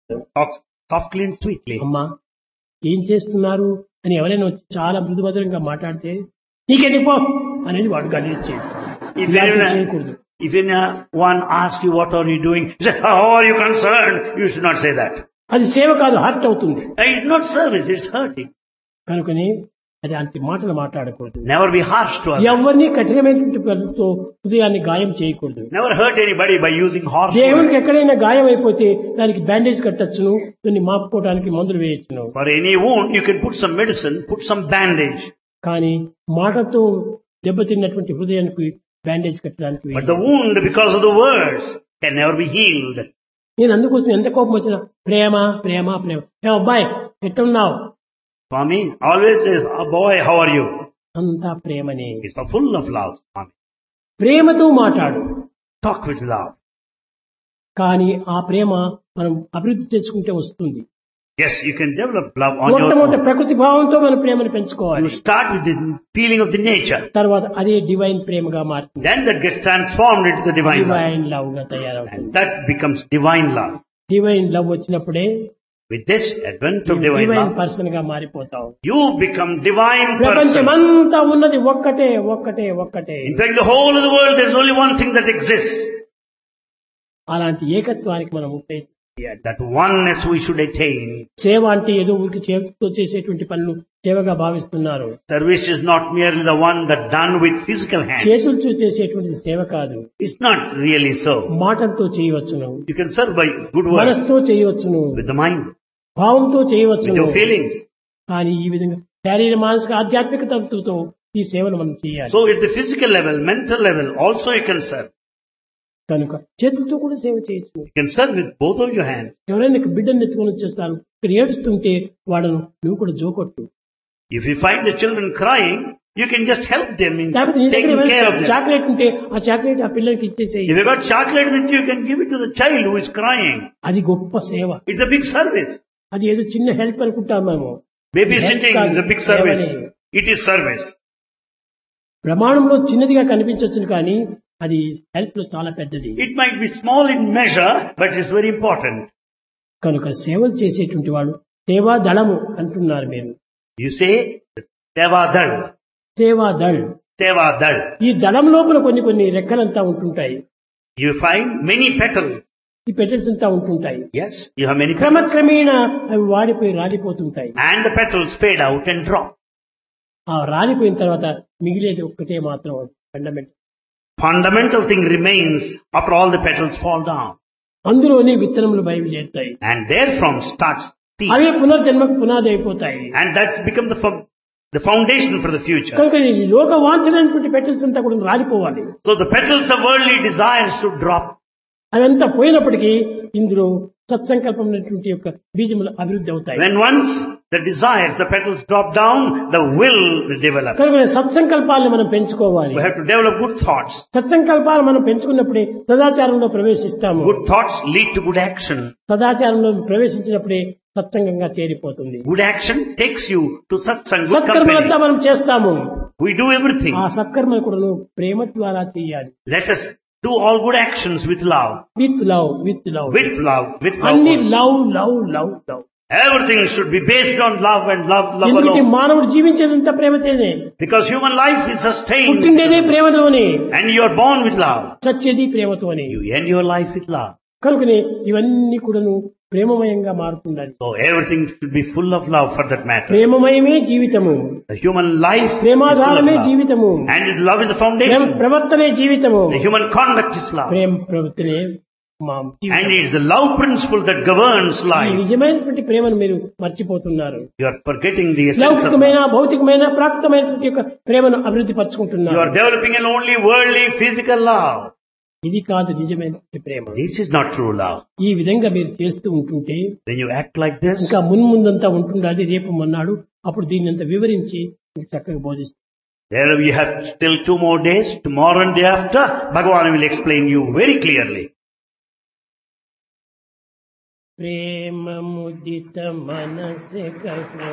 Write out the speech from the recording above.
talks softly and sweetly. అమ్మా ఏం చేస్తున్నారు అని ఎవరైనా వచ్చి చాలా మృదుమధురంగా మాట్లాడితే నీకెందుకు పో అనేది వాడు గడిచేది. If ఇలాంటివి చేయకూడదు. anyone asks you what are you doing, you say, how are you concerned? You should not say that. అది సేవ కాదు, హర్ట్ అవుతుంది. It's not service, it's hurting. కనుకని అది అంత మాటలు మాట్లాడకూడదు. Never be harsh to others. ఎవరిని కఠినమైనటువంటి పద్ధతితో హృదయాన్ని గాయం చేయకూడదు. Never hurt anybody by using harsh దేవునికి words. ఎక్కడైనా గాయం అయిపోతే దానికి బ్యాండేజ్ కట్టచ్చును, దాన్ని మాపుకోవడానికి మందులు వేయచ్చును. For any wound, you can put some medicine, put some bandage. కానీ మాటతో దెబ్బతిన్నటువంటి హృదయానికి బ్యాండేజ్ కట్టడానికి But వీలు. the wound, because of the words, can never be healed. నేను అందుకోసం ఎంత కోపం వచ్చినా ప్రేమ ప్రేమ ప్రేమ. ఏ అబ్బాయి ఎట్టున్నావు? Swami always says, oh boy, how are you? అంతా ప్రేమని. It's full of love, Swami. ప్రేమతో మాట్లాడు. Talk with love. కానీ ఆ ప్రేమ మనం అభివృద్ధి చేసుకుంటే వస్తుంది. Yes, you can develop love on your మొట్టమొదటి own. ప్రకృతి భావంతో మన ప్రేమను You పెంచుకోవాలి. start with the feeling of the nature. తర్వాత అదే డివైన్ ప్రేమగా మారుతుంది. Then that gets transformed into the divine love. Divine love గా తయారవుతుంది. And that becomes divine love. Divine love వచ్చినప్పుడే With this advent of divine divine love, person గా మారిపోతావు. you become divine person. ప్రపంచమంతా ఉన్నది ఒక్కటే ఒక్కటే ఒక్కటే. In fact, the whole of the world, there's only one thing that exists. అలాంటి ఏకత్వానికి మనం ప్రయత్నం చేయాలి. That oneness we should attain. సేవ అంటే ఏదో ఊరికి చేతితో చేసేటువంటి పనులు సేవగా భావిస్తున్నారు. Service is not merely the one that done with physical hands. చేతులతో చేసేటువంటి సేవ కాదు. It's not really so. మాటలతో చేయవచ్చును, You can serve by good words, మనసుతో చేయవచ్చును, with the mind, భావంతో with చేయవచ్చును. your feelings. కానీ ఈ విధంగా శారీర మానసిక ఆధ్యాత్మిక తత్వంతో ఈ సేవను మనం చేయాలి. So at the physical level, mental level, also you can serve. కనుక చేతులతో కూడా సేవ చేయొచ్చు. You can serve with both of your hands. ఎవరైనా నీకు బిడ్డను ఎత్తుకొని వచ్చేస్తారు, ఇక్కడ ఏడుస్తుంటే వాడను నువ్వు కూడా జోకొట్టు. If you find the children crying, you can just help them in లేకపోతే నీ దగ్గర taking care of them. Chocolate ఉంటే ఆ చాక్లెట్ ఆ పిల్లలకి ఇచ్చేసేయి. If you got chocolate with you, you can give it to the child who is crying. అది గొప్ప సేవ. It's a big service. అది ఏదో చిన్న హెల్ప్ అనుకుంటాం మేము. Babysitting Help is a big కాదు, service. సేవనే. It is service. ప్రమాణంలో చిన్నదిగా కనిపించవచ్చును కానీ అది హెల్ప్ లో చాలా పెద్దది. It might be small in measure, but it's very important. కనుక సేవలు చేసేటువంటి వాళ్ళు సేవా దళము అంటున్నారు మీరు. You say, Seva Dal. సేవా దళ్. Seva Dal. ఈ దళం లోపల కొన్ని కొన్ని రెక్కలంతా ఉంటుంటాయి. You find many petals. ఈ పెటల్స్ అంతా ఉంటుంటాయి. Yes, you have many petals. క్రమక్రమేణా అవి వాడిపోయి రాలిపోతుంటాయి. And the petals fade out and drop. ఆ రాలిపోయిన తర్వాత మిగిలేది ఒక్కటే మాత్రం fundamental. Fundamental thing remains after all the petals fall down. అందులోనే విత్తనములు బయలుదేరుతాయి. And therefrom starts away seeds. పునర్జన్మకు పునాది అయిపోతాయి. And that's become the foundation for the future. కనుక ఈ లోక వాంఛనైనటువంటి పెటల్స్ అంతా కూడా రాలిపోవాలి. So the petals of worldly desires should drop. అవంతా పోయినప్పటికీ ఇందులో సత్సంకల్పం అనేటువంటి యొక్క బీజములు అభివృద్ధి అవుతాయి. When once the desires, the petals drop down, the will develops. కనుక సత్సంకల్పాలను మనం పెంచుకోవాలి. We have to develop good thoughts. సత్సంకల్పాలు మనం పెంచుకున్నప్పుడే సదాచారంలో ప్రవేశిస్తాము. Good thoughts lead to good action. సదాచారంలో ప్రవేశించినప్పుడే సత్సంగంగా చేరిపోతుంది. Good action takes you to satsang, good సత్కర్మలంతా company. మనం చేస్తాము. We do everything. ఆ సత్కర్మలు కూడా ప్రేమ ద్వారా చేయాలి. Let us do all good actions with love. With love with love With love, with love. అన్ని love love love love. Everything should be based on love and love ఎందుకంటే alone. మానవుడు జీవించేదంతా ప్రేమతోనే, Because human life is sustained. పుట్టిండేదే ప్రేమతోనే, And you are born with love. చచ్చేది ప్రేమతోనే. You end your life with love. కనుకనే ఇవన్నీ కూడాను ప్రేమమయంగా మారుతుండాలి. So everything should be full of love for that matter. ప్రేమమయమే జీవితము, The human life is full of ప్రేమాధారమే love. జీవితము, And love is the Prema foundation. ప్రవర్తనే జీవితము. The human conduct is love. ప్రేమ ప్రవర్తనే మా And జీవితం. it's the love principle that governs ఈ life. నిజమైనటువంటి ప్రేమను మీరు మర్చిపోతున్నారు. You are forgetting the essence of love. లౌకికమైన భౌతికమైన ప్రాకృతమైనటువంటి యొక్క ప్రేమను అభివృద్ధి You పరచుకుంటున్నారు. are developing an only worldly physical love. ఇది కాదు నిజమైనటువంటి ప్రేమ. This is not true love. ఈ విధంగా మీరు చేస్తూ ఉంటుంటే When you act like this, ఇంకా మున్ముందంతా ఉంటుండాలి. రేపు మొన్నాడు అప్పుడు దీన్ని అంతా వివరించి మీకు చక్కగా బోధిస్తాను. there we have still 2 more days. Tomorrow and day after, Bhagavan will explain you very clearly. ప్రేమ ముదిత మనసే కహ